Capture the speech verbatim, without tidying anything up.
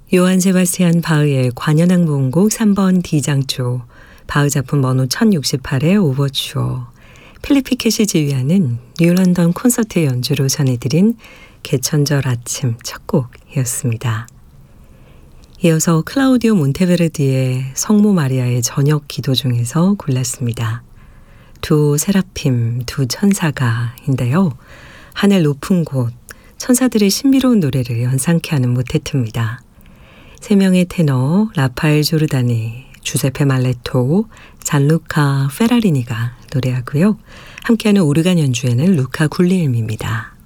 요한 세바스티안 바흐의 관현악무음곡 삼 번 D장조, 바흐 작품 번호 천육십팔의 오버추어, 필립 피켓이 지휘하는 뉴런던 콘서트 연주로 전해드린 개천절 아침 첫 곡이었습니다. 이어서 클라우디오 몬테베르디의 성모 마리아의 저녁 기도 중에서 골랐습니다. 두 세라핌, 두 천사가인데요. 하늘 높은 곳, 천사들의 신비로운 노래를 연상케 하는 모테트입니다. 세 명의 테너 라파엘 조르다니, 주세페 말레토, 잔루카 페라리니가 노래하고요. 함께하는 오르간 연주에는 루카 굴리엘미입니다.